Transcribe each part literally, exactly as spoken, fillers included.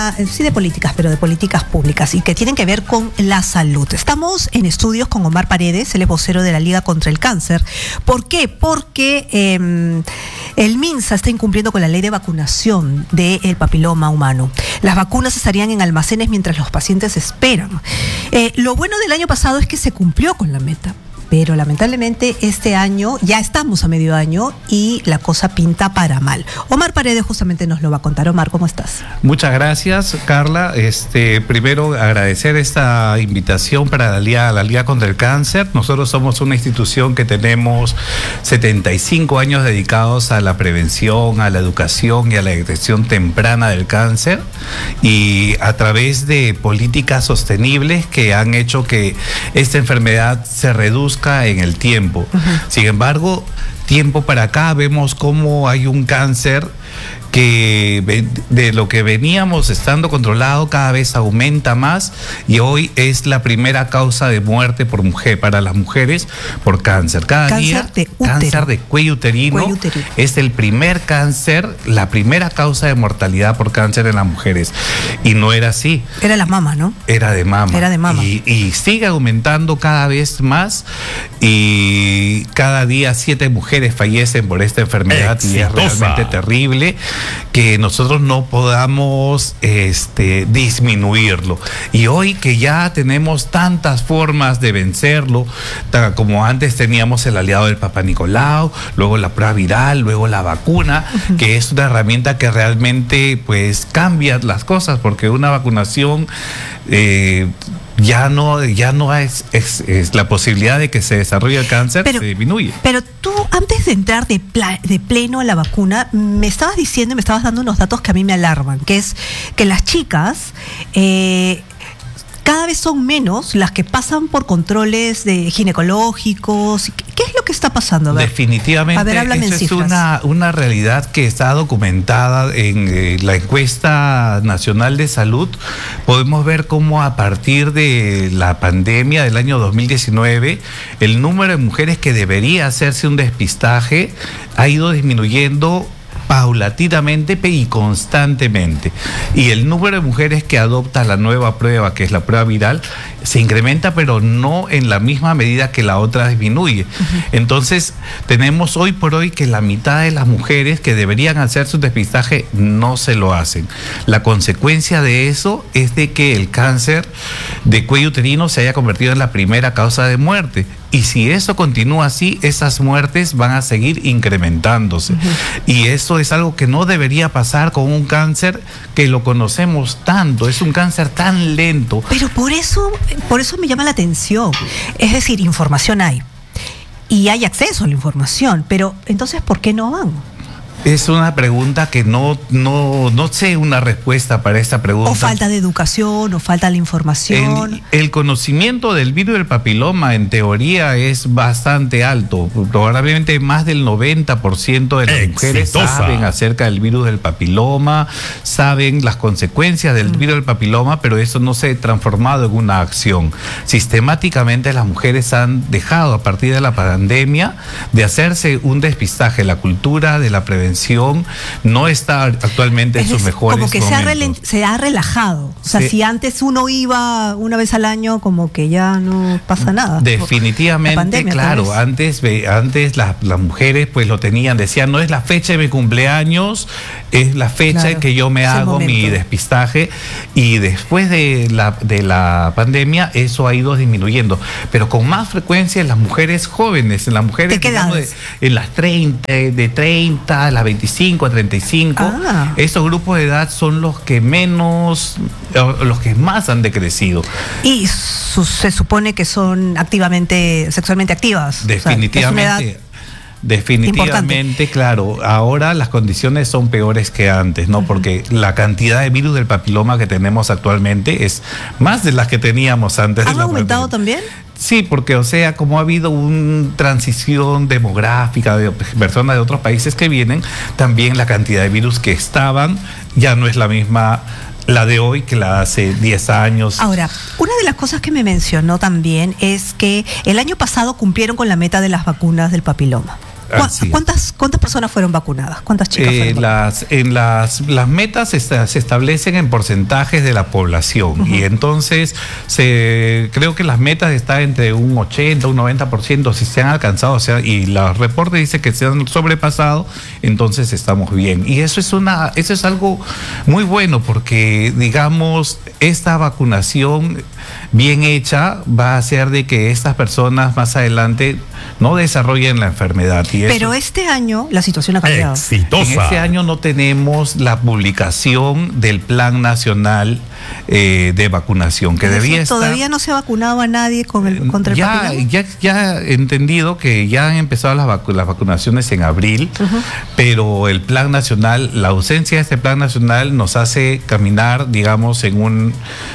sí de políticas, pero de políticas públicas y que tienen que ver con la salud. Estamos en estudios con Omar Paredes, él es vocero de la Liga contra el Cáncer. ¿Por qué? Porque eh, el MINSA está incumpliendo con la ley de vacunación del papiloma humano. Las vacunas estarían en almacenes mientras los pacientes esperan. Eh, lo bueno del año pasado es que se cumplió con la meta. Pero lamentablemente este año, ya estamos a medio año y la cosa pinta para mal. Omar Paredes justamente nos lo va a contar. Omar, ¿cómo estás? Muchas gracias, Carla. Este, primero agradecer esta invitación para la Liga, la Liga contra el Cáncer. Nosotros somos una institución que tenemos setenta y cinco años dedicados a la prevención, a la educación y a la detección temprana del cáncer, y a través de políticas sostenibles que han hecho que esta enfermedad se reduzca en el tiempo. Uh-huh. Sin embargo, tiempo para acá vemos cómo hay un cáncer que de lo que veníamos estando controlado cada vez aumenta más, y hoy es la primera causa de muerte por mujer para las mujeres por cáncer. Cada cáncer día de cáncer de cuello uterino, cuello uterino es el primer cáncer, la primera causa de mortalidad por cáncer en las mujeres, y no era así. Era la mama, ¿no? Era de mama. Era de mama. Y, y sigue aumentando cada vez más, y cada día siete mujeres fallecen por esta enfermedad. Exitosa. Y es realmente terrible que nosotros no podamos este, disminuirlo. Y hoy que ya tenemos tantas formas de vencerlo, como antes teníamos el aliado del Papa Nicolau, luego la prueba viral, luego la vacuna, uh-huh. que es una herramienta que realmente pues cambia las cosas, porque una vacunación eh, ya no, ya no es, es, es la posibilidad de que se desarrolle el cáncer, pero, se disminuye. Pero tú, antes de entrar de, pla, de pleno a la vacuna, me estabas diciendo y me estabas dando unos datos que a mí me alarman, que es que las chicas eh, cada vez son menos las que pasan por controles de ginecológicos. ¿Qué es lo que está pasando? A ver, definitivamente, a ver, háblame eso en es cifras. Una, una realidad que está documentada en eh, la encuesta nacional de salud. Podemos ver cómo a partir de la pandemia del año dos mil diecinueve, el número de mujeres que debería hacerse un despistaje ha ido disminuyendo paulatinamente y constantemente, y el número de mujeres que adopta la nueva prueba, que es la prueba viral, se incrementa, pero no en la misma medida que la otra disminuye. Uh-huh. Entonces tenemos hoy por hoy que la mitad de las mujeres que deberían hacerse un despistaje no se lo hacen. La consecuencia de eso es de que el cáncer de cuello uterino se haya convertido en la primera causa de muerte. Y si eso continúa así, esas muertes van a seguir incrementándose. Uh-huh. Y eso es algo que no debería pasar con un cáncer que lo conocemos tanto. Es un cáncer tan lento. Pero por eso, por eso me llama la atención. Es decir, información hay. Y hay acceso a la información. Pero entonces, ¿por qué no van? Es una pregunta que no, no, no sé una respuesta para esta pregunta. O falta de educación, o falta la información. El, el conocimiento del virus del papiloma en teoría es bastante alto. Probablemente más del noventa por ciento de las Exitosa. mujeres saben acerca del virus del papiloma, saben las consecuencias del mm. virus del papiloma, pero eso no se ha transformado en una acción. Sistemáticamente las mujeres han dejado a partir de la pandemia de hacerse un despistaje. La cultura de la prevención no está actualmente en sus mejores momentos. Como que se ha, rel- se ha relajado. O sea, sí. Si antes uno iba una vez al año, como que ya no pasa nada. Definitivamente, pandemia, claro. Antes, antes las, las mujeres pues lo tenían, decían, no es la fecha de mi cumpleaños, es la fecha claro, en que yo me hago mi despistaje. Y después de la, de la pandemia, eso ha ido disminuyendo. Pero con más frecuencia en las mujeres jóvenes, en las mujeres ¿De qué digamos, de, en las treinta, de treinta, las veinticinco a treinta y cinco, ah. esos grupos de edad son los que menos, los que más han decrecido. Y su, se supone que son activamente, sexualmente activas. Definitivamente. O sea, Definitivamente, importante. Claro, ahora las condiciones son peores que antes, ¿no? Uh-huh. Porque la cantidad de virus del papiloma que tenemos actualmente es más de las que teníamos antes. ¿Han de la aumentado pandemia. también? Sí, porque, o sea, como ha habido una transición demográfica de personas de otros países que vienen, también la cantidad de virus que estaban ya no es la misma la de hoy que la de hace diez años. Ahora, una de las cosas que me mencionó también es que el año pasado cumplieron con la meta de las vacunas del papiloma. ¿Cuántas, ¿Cuántas personas fueron vacunadas? ¿Cuántas chicas eh, fueron las, en las, las metas se, se establecen en porcentajes de la población. Uh-huh. Y entonces se, creo que las metas están entre un ochenta, un noventa por ciento si se han alcanzado, o sea, y los reportes dicen que se han sobrepasado, entonces estamos bien. Y eso es una, eso es algo muy bueno porque, digamos, esta vacunación bien hecha va a hacer de que estas personas más adelante no desarrollen la enfermedad. Y Pero eso, este año la situación ha cambiado. Exitosa. En este año no tenemos la publicación del Plan Nacional eh, de Vacunación, que debía estar. Todavía no se ha vacunado a nadie con el, contra el ya, papiloma. Ya, ya he entendido que ya han empezado las, vacu las vacunaciones en abril, uh-huh. pero el Plan Nacional, la ausencia de este Plan Nacional nos hace caminar, digamos, en un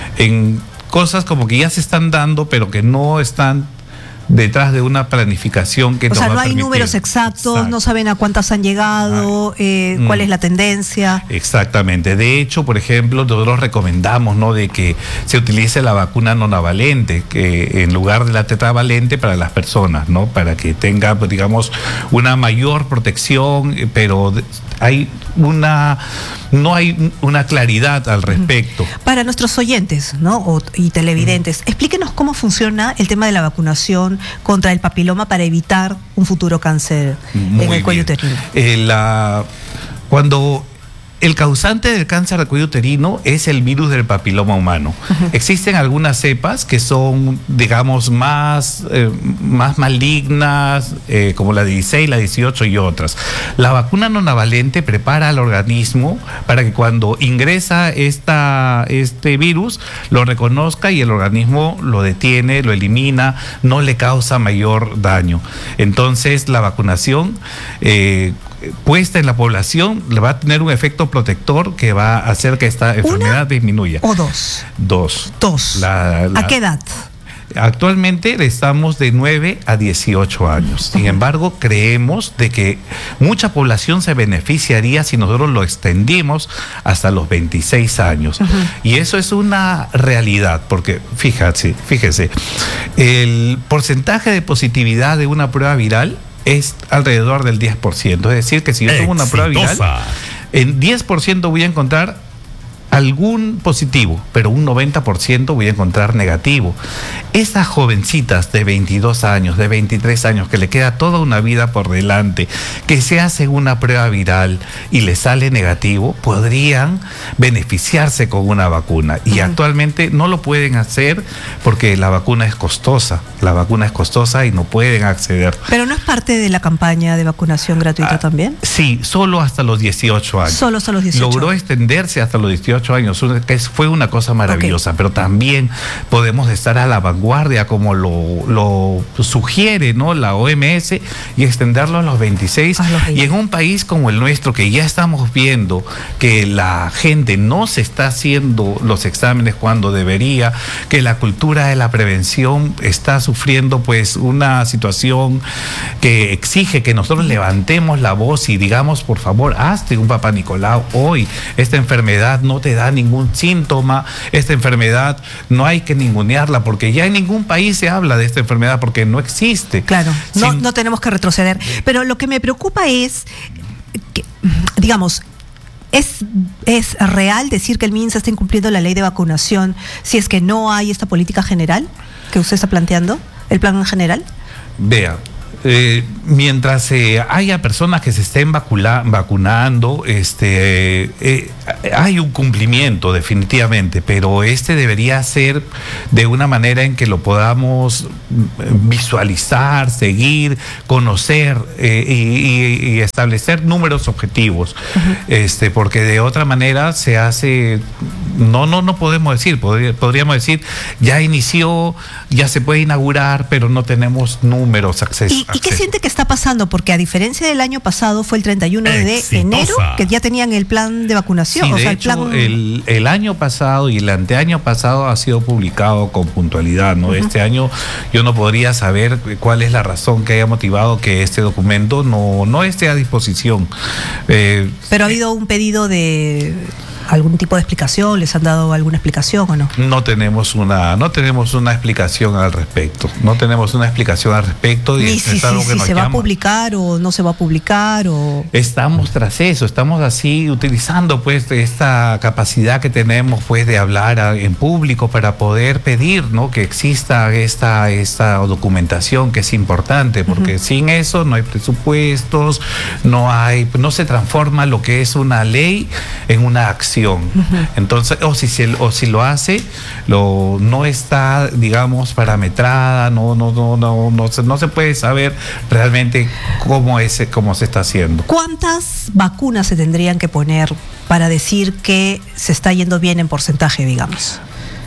en cosas como que ya se están dando, pero que no están detrás de una planificación que o nos sea, va no a hay permitir. números exactos, Exacto. No saben a cuántas han llegado, ah, eh, cuál mm. es la tendencia. Exactamente. De hecho, por ejemplo, nosotros recomendamos, ¿no?, de que se utilice la vacuna nonavalente, que en lugar de la tetravalente para las personas, ¿no?, para que tenga, digamos, una mayor protección, pero hay una no hay una claridad al respecto. Para nuestros oyentes, ¿no?, o, y televidentes, mm. explíquenos cómo funciona el tema de la vacunación contra el papiloma para evitar un futuro cáncer Muy en el cuello uterino. Eh, la, cuando el causante del cáncer de cuello uterino es el virus del papiloma humano. Uh-huh. Existen algunas cepas que son, digamos, más, eh, más malignas, eh, como la dieciséis, la dieciocho y otras. La vacuna nonavalente prepara al organismo para que cuando ingresa esta, este virus, lo reconozca y el organismo lo detiene, lo elimina, no le causa mayor daño. Entonces, la vacunación eh, puesta en la población le va a tener un efecto protector que va a hacer que esta enfermedad ¿Una disminuya. ¿O dos? Dos. Dos. La, la, ¿A qué edad? Actualmente estamos de nueve a dieciocho años. Sin embargo, creemos de que mucha población se beneficiaría si nosotros lo extendimos hasta los veintiséis años. Uh-huh. Y eso es una realidad, porque fíjate, fíjese, el porcentaje de positividad de una prueba viral es alrededor del diez por ciento. Es decir, que si yo tomo una prueba viral, en diez por ciento voy a encontrar algún positivo, pero un noventa por ciento voy a encontrar negativo. Esas jovencitas de veintidós años, de veintitrés años, que le queda toda una vida por delante, que se hacen una prueba viral y le sale negativo, podrían beneficiarse con una vacuna. Y uh-huh. actualmente no lo pueden hacer porque la vacuna es costosa. La vacuna es costosa y no pueden acceder. ¿Pero no es parte de la campaña de vacunación gratuita ah, también? Sí, solo hasta los dieciocho años. Solo hasta los dieciocho. Logró extenderse hasta los dieciocho años, que fue una cosa maravillosa, okay. pero también podemos estar a la vanguardia como lo, lo sugiere, ¿no?, la O M S, y extenderlo a los veintiséis. Ah, y en un país como el nuestro, que ya estamos viendo que la gente no se está haciendo los exámenes cuando debería, que la cultura de la prevención está sufriendo pues una situación que exige que nosotros levantemos la voz y digamos, por favor, hazte un Papá Nicolau hoy. Esta enfermedad no te da ningún síntoma, esta enfermedad no hay que ningunearla, porque ya en ningún país se habla de esta enfermedad porque no existe. Claro, no, Sin... no tenemos que retroceder. Pero lo que me preocupa es que, digamos, ¿Es, ¿es real decir que el MINSA está incumpliendo la ley de vacunación si es que no hay esta política general que usted está planteando, el plan general? Vea, Eh, mientras eh, haya personas que se estén vacula, vacunando, este, eh, hay un cumplimiento definitivamente, pero este debería ser de una manera en que lo podamos visualizar, seguir, conocer eh, y, y establecer números objetivos, uh-huh. este, porque de otra manera se hace, no, no, no podemos decir, podría, podríamos decir, ya inició, ya se puede inaugurar, pero no tenemos números, acceso. ¿Y, ¿Y qué siente que está pasando? Porque a diferencia del año pasado, fue el treinta y uno de enero que ya tenían el plan de vacunación. Sí, o de sea, hecho, el, plan... el, el año pasado y el anteaño pasado ha sido publicado con puntualidad, ¿no? Uh-huh. Este año yo no podría saber cuál es la razón que haya motivado que este documento no, no esté a disposición. Eh, Pero ha habido un pedido de... algún tipo de explicación? ¿Les han dado alguna explicación o no? No tenemos una, no tenemos una explicación al respecto. No tenemos una explicación al respecto. Y Ni es si, algo si, que si nos se va llama. a publicar o no se va a publicar o... Estamos tras eso, estamos así utilizando pues esta capacidad que tenemos pues de hablar a, en público para poder pedir, ¿no?, que exista esta, esta documentación que es importante, porque uh-huh. sin eso no hay presupuestos, no hay, no se transforma lo que es una ley en una acción. Uh-huh. Entonces, o si se, o si lo hace, lo no está, digamos, parametrada, no, no, no, no, no se, no se puede saber realmente cómo es, cómo se está haciendo. ¿Cuántas vacunas se tendrían que poner para decir que se está yendo bien en porcentaje, digamos?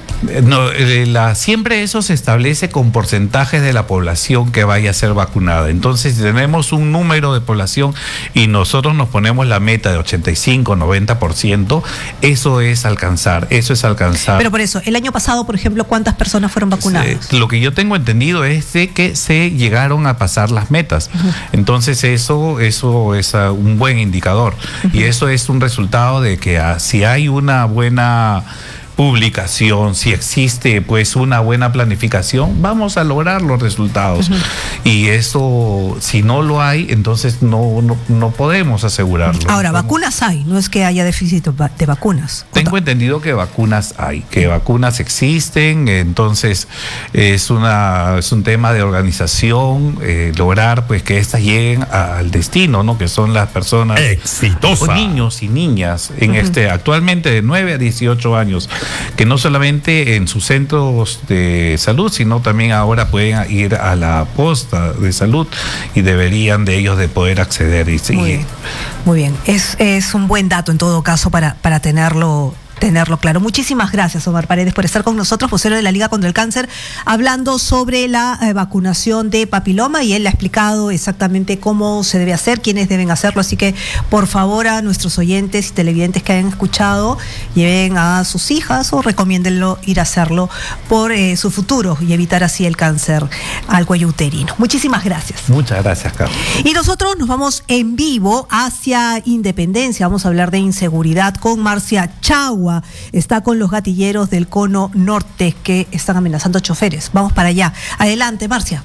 No, la, siempre eso se establece con porcentajes de la población que vaya a ser vacunada. Entonces, si tenemos un número de población y nosotros nos ponemos la meta de ochenta y cinco, noventa por ciento, eso es alcanzar, eso es alcanzar. Pero por eso, el año pasado, por ejemplo, ¿cuántas personas fueron vacunadas? Lo que yo tengo entendido es de que se llegaron a pasar las metas. Uh-huh. Entonces, eso, eso es uh, un buen indicador. Uh-huh. Y eso es un resultado de que uh, si hay una buena publicación, si existe pues una buena planificación, vamos a lograr los resultados. Uh-huh. Y eso, si no lo hay, entonces no, no, no podemos asegurarlo. Ahora, vacunas hay, no es que haya déficit de vacunas. Tengo entendido que vacunas hay, que vacunas existen, entonces es una es un tema de organización, eh, lograr pues que éstas lleguen al destino, ¿no?, que son las personas exitosas, o niños y niñas en uh-huh. este actualmente de nueve a dieciocho años, que no solamente en sus centros de salud, sino también ahora pueden ir a la posta de salud y deberían de ellos de poder acceder. Y, muy bien, muy bien. Es, es un buen dato en todo caso para, para tenerlo tenerlo claro. Muchísimas gracias, Omar Paredes, por estar con nosotros, vocero de la Liga contra el Cáncer, hablando sobre la eh, vacunación de papiloma, y él ha explicado exactamente cómo se debe hacer, quiénes deben hacerlo, así que por favor a nuestros oyentes y televidentes que hayan escuchado, lleven a sus hijas o recomiéndenlo ir a hacerlo por eh, su futuro y evitar así el cáncer al cuello uterino. Muchísimas gracias. Muchas gracias, Carlos. Y nosotros nos vamos en vivo hacia Independencia, vamos a hablar de inseguridad con Marcia Chagua. Está con los gatilleros del Cono Norte que están amenazando choferes. Vamos para allá. Adelante, Marcia.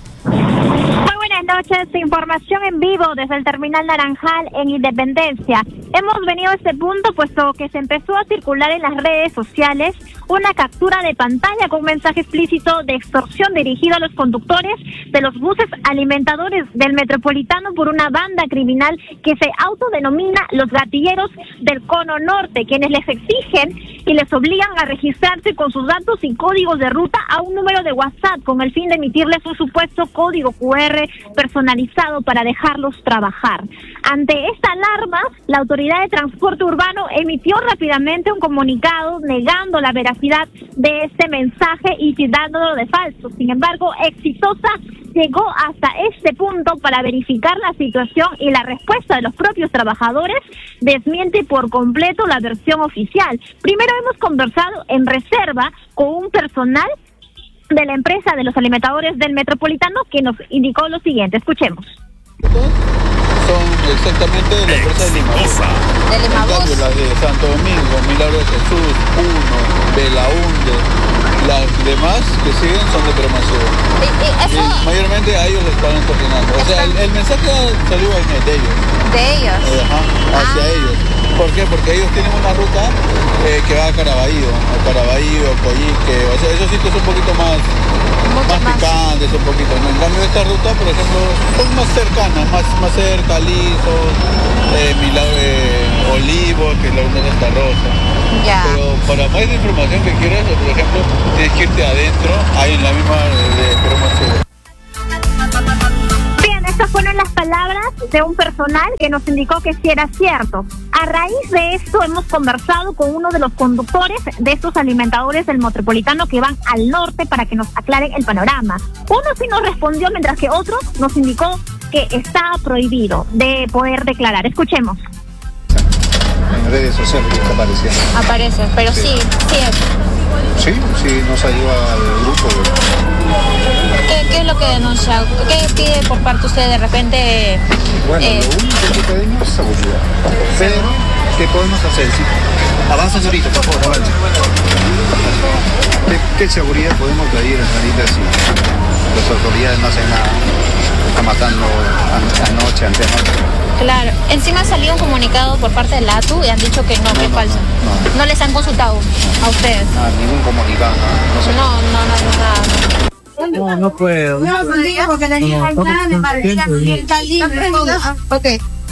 Muy buenas noches. Información en vivo desde el Terminal Naranjal en Independencia. Hemos venido a este punto puesto que se empezó a circular en las redes sociales una captura de pantalla con un mensaje explícito de extorsión dirigido a los conductores de los buses alimentadores del Metropolitano por una banda criminal que se autodenomina los gatilleros del Cono Norte, quienes les exigen y les obligan a registrarse con sus datos y códigos de ruta a un número de WhatsApp con el fin de emitirles un supuesto código cu erre personalizado para dejarlos trabajar. Ante esta alarma, la Autoridad de Transporte Urbano emitió rápidamente un comunicado negando la veracidad de este mensaje y tildándolo de falso. Sin embargo, Exitosa llegó hasta este punto para verificar la situación y la respuesta de los propios trabajadores desmiente por completo la versión oficial. Primero hemos conversado en reserva con un personal de la empresa de los alimentadores del Metropolitano que nos indicó lo siguiente. Escuchemos. Son exactamente de la empresa de Limabús. De Limabús. En cambio, las de Santo Domingo, Milagro de Jesús, Uno, Belaunde, las demás que siguen son de Promaceo. ¿Y, y eso? Y mayormente a ellos les están coordinando. O sea, el, el mensaje salió de ellos. De ellos. Ajá, hacia ah. ellos. ¿Por qué? Porque ellos tienen una ruta eh, que va a Caraballo, a Caraballo, Coyique, o sea, esos sitios son un poquito más, más, más picantes, un poquito, ¿no? En cambio esta ruta, por ejemplo, es más cercana, más, más cerca, Lizos, eh, Milagro, eh, Olivo, que es la una de esta rosa. Ya. Pero para más información que quieras, por ejemplo, tienes que irte adentro, ahí en la misma de promoción. Estas fueron las palabras de un personal que nos indicó que sí era cierto. A raíz de esto hemos conversado con uno de los conductores de estos alimentadores del Metropolitano que van al norte para que nos aclaren el panorama. Uno sí nos respondió, mientras que otro nos indicó que está prohibido de poder declarar. Escuchemos. En redes sociales está apareciendo. Aparece, pero sí, sí, sí es. Sí, sí, nos ayuda al grupo. ¿Qué, ¿Qué es lo que denuncia? ¿Qué pide por parte de usted de repente? Bueno, eh, lo único que pedimos es seguridad. Pero ¿Qué podemos hacer? Sí. Avanza, señorita, por favor, avanza. ¿Qué, ¿Qué seguridad podemos pedir, señorita, si las autoridades no hacen nada? Está matando an anoche, anteanoche. Claro, encima ha salido un comunicado por parte de la A T U y han dicho que no, no que es no, falso. No, no. ¿No les han consultado a ustedes? No, ningún comunicado. No, no, sé. no, no, no, no, nada. No, no puedo. No, no digas porque la niña está de parecida está libre. Ok.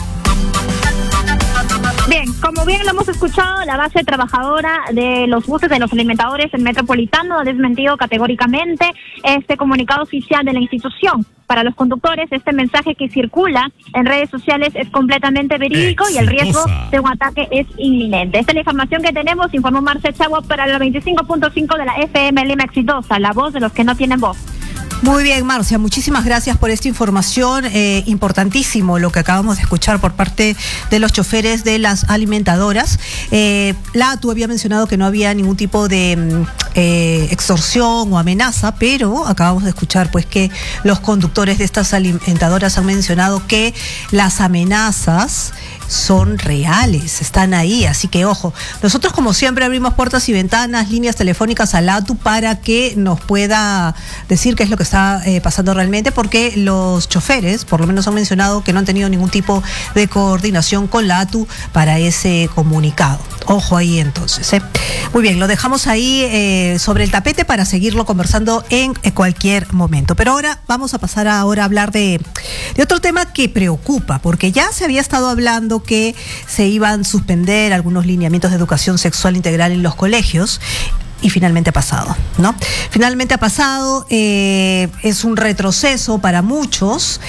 Bien, como bien lo hemos escuchado, la base trabajadora de los buses de los alimentadores del Metropolitano ha desmentido categóricamente este comunicado oficial de la institución. Para los conductores, este mensaje que circula en redes sociales es completamente verídico Exitosa. Y el riesgo de un ataque es inminente. Esta es la información que tenemos, informó Marce Chagua para la veinticinco punto cinco de la F M Lima Exitosa, la voz de los que no tienen voz. Muy bien, Marcia, muchísimas gracias por esta información. Eh, importantísimo lo que acabamos de escuchar por parte de los choferes de las alimentadoras. Eh, la, tú había mencionado que no había ningún tipo de eh, extorsión o amenaza, pero acabamos de escuchar pues que los conductores de estas alimentadoras han mencionado que las amenazas son reales, están ahí, así que ojo, nosotros como siempre abrimos puertas y ventanas, líneas telefónicas a la A T U para que nos pueda decir qué es lo que está eh, pasando realmente, porque los choferes, por lo menos han mencionado que no han tenido ningún tipo de coordinación con la A T U para ese comunicado. Ojo ahí entonces, ¿eh? Muy bien, lo dejamos ahí eh, sobre el tapete para seguirlo conversando en eh, cualquier momento. Pero ahora vamos a pasar a, ahora a hablar de, de otro tema que preocupa, porque ya se había estado hablando que se iban a suspender algunos lineamientos de educación sexual integral en los colegios. Y finalmente ha pasado, ¿no? Finalmente ha pasado, eh, es un retroceso para muchos,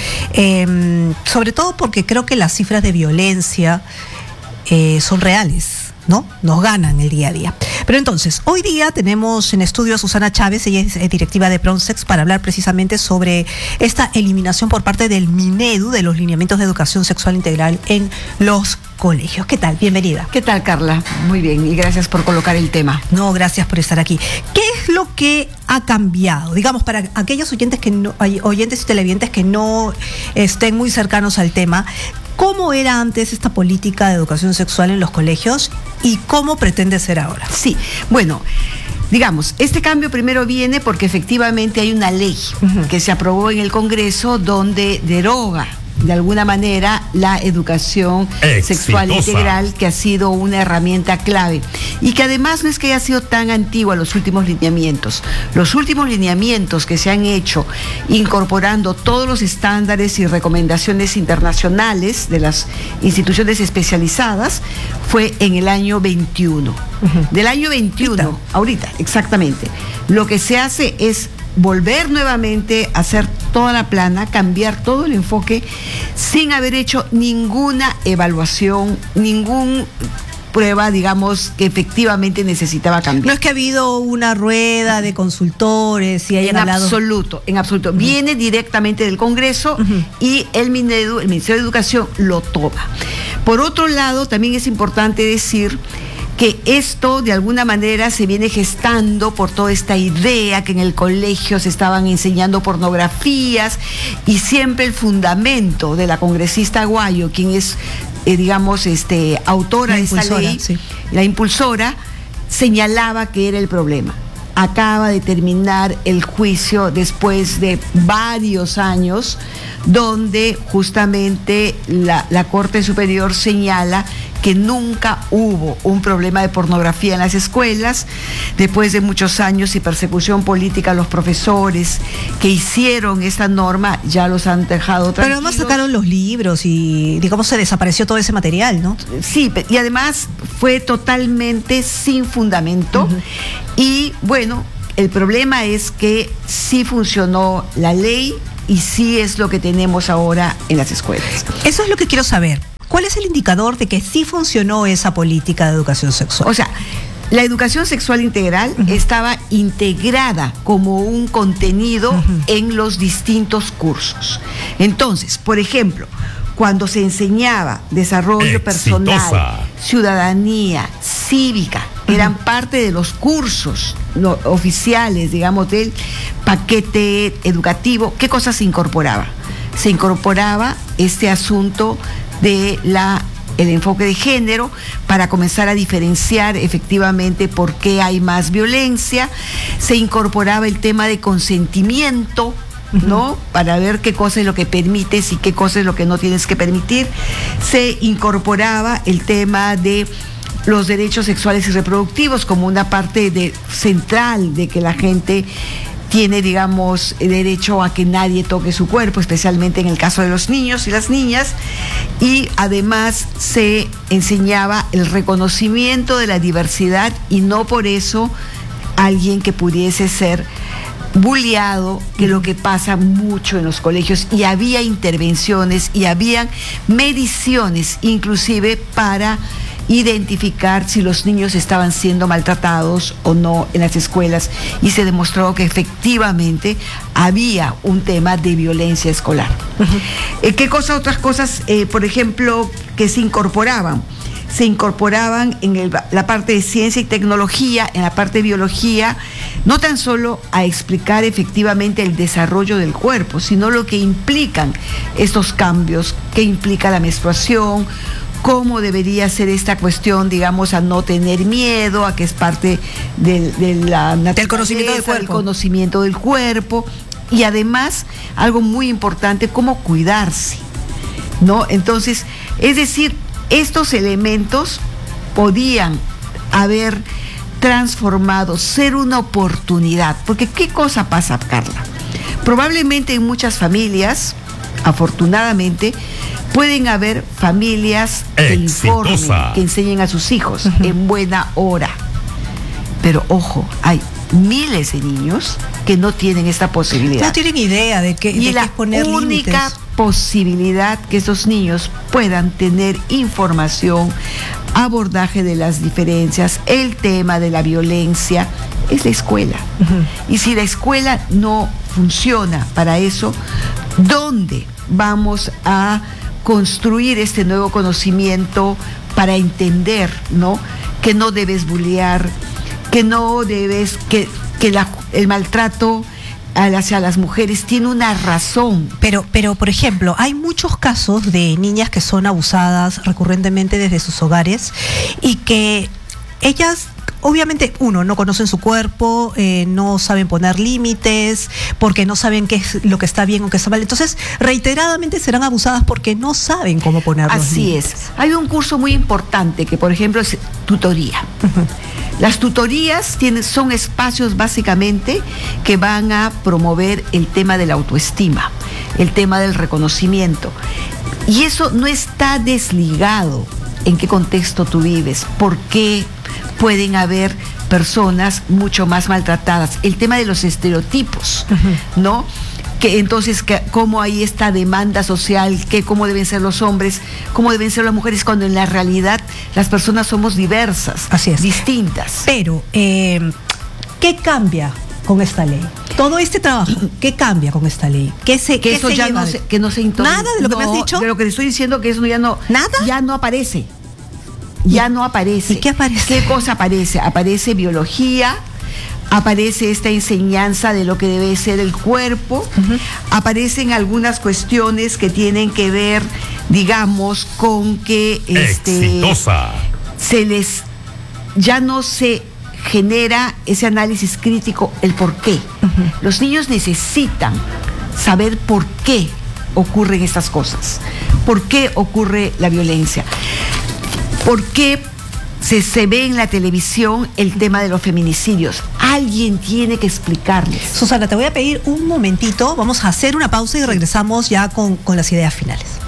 eh, sobre todo porque creo que las cifras de violencia eh, son reales, ¿no? Nos ganan el día a día. Pero entonces, hoy día tenemos en estudio a Susana Chávez, ella es directiva de Pronsex, para hablar precisamente sobre esta eliminación por parte del Minedu de los lineamientos de educación sexual integral en los colegios. ¿Qué tal? Bienvenida. ¿Qué tal, Carla? Muy bien, y gracias por colocar el tema. No, gracias por estar aquí. ¿Qué es lo que ha cambiado? Digamos, para aquellos oyentes que no, oyentes y televidentes que no estén muy cercanos al tema, ¿cómo era antes esta política de educación sexual en los colegios y cómo pretende ser ahora? Sí, bueno, digamos, este cambio primero viene porque efectivamente hay una ley uh-huh. que se aprobó en el Congreso donde deroga de alguna manera la educación Exitosa. Sexual integral, que ha sido una herramienta clave y que además no es que haya sido tan antigua los últimos lineamientos. Los últimos lineamientos que se han hecho incorporando todos los estándares y recomendaciones internacionales de las instituciones especializadas fue en el año veintiuno. Uh-huh. Del año veintiuno, ahorita, exactamente, lo que se hace es volver nuevamente a hacer toda la plana, cambiar todo el enfoque sin haber hecho ninguna evaluación, ningún prueba, digamos, que efectivamente necesitaba cambiar. No es que ha habido una rueda de consultores y hayan en hablado. absoluto, en absoluto. Uh-huh. Viene directamente del Congreso uh-huh. y el Minedu, el Ministerio de Educación lo toma. Por otro lado, también es importante decir que esto de alguna manera se viene gestando por toda esta idea que en el colegio se estaban enseñando pornografías y siempre el fundamento de la congresista Aguayo, quien es, eh, digamos, este, autora de esta ley, sí. la impulsora, señalaba que era el problema. Acaba de terminar el juicio después de varios años donde justamente la, la Corte Superior señala que nunca hubo un problema de pornografía en las escuelas, después de muchos años y persecución política a los profesores que hicieron esta norma, ya los han dejado tranquilos. Pero además sacaron los libros y, digamos, se desapareció todo ese material, ¿no? Sí, y además fue totalmente sin fundamento. Uh-huh. Y bueno, el problema es que sí funcionó la ley y sí es lo que tenemos ahora en las escuelas. Eso es lo que quiero saber. ¿Cuál es el indicador de que sí funcionó esa política de educación sexual? O sea, la educación sexual integral uh-huh. estaba integrada como un contenido uh-huh. en los distintos cursos. Entonces, por ejemplo, cuando se enseñaba desarrollo Exitosa. Personal, ciudadanía, cívica, uh-huh. eran parte de los cursos no, oficiales, digamos, del paquete educativo. ¿Qué cosas se incorporaba? Se incorporaba este asunto de la el enfoque de género para comenzar a diferenciar efectivamente por qué hay más violencia. Se incorporaba el tema de consentimiento, ¿no? Para ver qué cosa es lo que permites y qué cosa es lo que no tienes que permitir. Se incorporaba el tema de los derechos sexuales y reproductivos como una parte de, central de que la gente tiene, digamos, derecho a que nadie toque su cuerpo, especialmente en el caso de los niños y las niñas, y además se enseñaba el reconocimiento de la diversidad y no por eso alguien que pudiese ser bulleado, que es lo que pasa mucho en los colegios, y había intervenciones y habían mediciones inclusive para identificar si los niños estaban siendo maltratados o no en las escuelas, y se demostró que efectivamente había un tema de violencia escolar. Uh-huh. eh, ¿Qué cosa, otras cosas, eh, por ejemplo, que se incorporaban? Se incorporaban en el, la parte de ciencia y tecnología, en la parte de biología, no tan solo a explicar efectivamente el desarrollo del cuerpo, sino lo que implican estos cambios, qué implica la menstruación, cómo debería ser esta cuestión, digamos, a no tener miedo, a que es parte del, de la del conocimiento del cuerpo. Del conocimiento del cuerpo, y además, algo muy importante, cómo cuidarse, ¿no? Entonces, es decir, estos elementos podían haber transformado, ser una oportunidad, porque ¿qué cosa pasa, Carla? Probablemente en muchas familias, afortunadamente, pueden haber familias que informen, que enseñen a sus hijos uh-huh. en buena hora. Pero ojo, hay miles de niños que no tienen esta posibilidad. No tienen idea de qué, y de la qué poner única límites. Posibilidad que esos niños puedan tener información, abordaje de las diferencias, el tema de la violencia, es la escuela. Uh-huh. Y si la escuela no funciona para eso, ¿dónde vamos a construir este nuevo conocimiento para entender, ¿no? Que no debes bullear, que no debes, que, que la, el maltrato hacia las mujeres tiene una razón. Pero, pero, por ejemplo, hay muchos casos de niñas que son abusadas recurrentemente desde sus hogares y que ellas, obviamente, uno, no conocen su cuerpo, eh, no saben poner límites, porque no saben qué es lo que está bien o qué está mal. Entonces, reiteradamente serán abusadas porque no saben cómo poner los Así límites. es. Hay un curso muy importante que, por ejemplo, es tutoría. Uh-huh. Las tutorías tienen, son espacios básicamente que van a promover el tema de la autoestima, el tema del reconocimiento. Y eso no está desligado en qué contexto tú vives, por qué pueden haber personas mucho más maltratadas. El tema de los estereotipos, uh-huh. ¿no? Que entonces, que, cómo hay esta demanda social, que cómo deben ser los hombres, cómo deben ser las mujeres, cuando en la realidad las personas somos diversas, así es, distintas. Pero, eh, ¿qué cambia con esta ley? Todo este trabajo, ¿qué cambia con esta ley? ¿Qué se, que qué eso se ya lleva? no se, que no se introduzca. Nada de lo que no, me has dicho. De lo que te estoy diciendo, que eso ya no, nada, ya no aparece. Ya no aparece. ¿Y qué aparece? ¿Qué cosa aparece? Aparece biología, aparece esta enseñanza de lo que debe ser el cuerpo, uh-huh. aparecen algunas cuestiones que tienen que ver, digamos, con que este, Exitosa. se les ya no se genera ese análisis crítico, el por qué. Uh-huh. Los niños necesitan saber por qué ocurren estas cosas, por qué ocurre la violencia. ¿Por qué se, se ve en la televisión el tema de los feminicidios? Alguien tiene que explicarles. Susana, te voy a pedir un momentito, vamos a hacer una pausa y regresamos ya con, con las ideas finales.